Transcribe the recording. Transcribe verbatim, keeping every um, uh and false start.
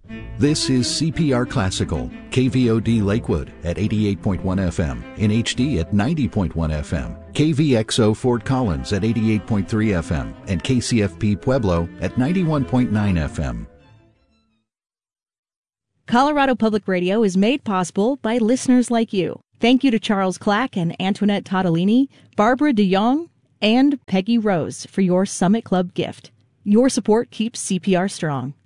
This is C P R Classical, K V O D Lakewood at eighty-eight point one F M, in H D at ninety point one F M, K V X O Fort Collins at eighty-eight point three F M, and K C F P Pueblo at ninety-one point nine F M. Colorado Public Radio is made possible by listeners like you. Thank you to Charles Clack and Antoinette Todolini, Barbara DeYoung, and Peggy Rose for your Summit Club gift. Your support keeps C P R strong.